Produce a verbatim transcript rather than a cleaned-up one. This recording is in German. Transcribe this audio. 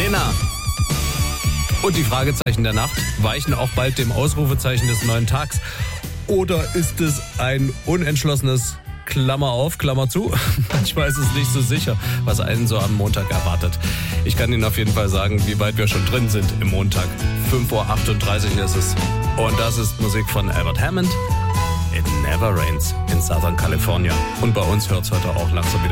Lena. Und die Fragezeichen der Nacht weichen auch bald dem Ausrufezeichen des neuen Tags. Oder ist es ein unentschlossenes Klammer auf, Klammer zu? Manchmal ist es nicht so sicher, was einen so am Montag erwartet. Ich kann Ihnen auf jeden Fall sagen, wie weit wir schon drin sind im Montag. fünf Uhr achtunddreißig ist es. Und das ist Musik von Albert Hammond. It never rains in Southern California. Und bei uns hört es heute auch langsam wieder